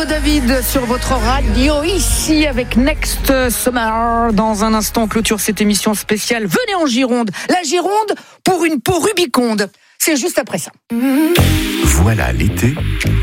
Hugo David sur votre radio, ici avec Next Summer. Dans un instant, clôture cette émission spéciale. Venez en Gironde. La Gironde pour une peau rubiconde. C'est juste après ça. Voilà l'été